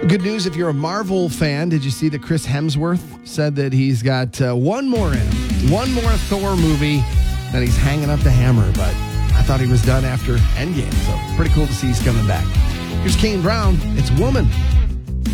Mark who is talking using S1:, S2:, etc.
S1: Good news if you're a Marvel fan. Did you see that Chris Hemsworth said that he's got one more Thor movie that he's hanging up the hammer, but I thought he was done after Endgame, so pretty cool to see he's coming back. Here's Kane Brown. It's Woman.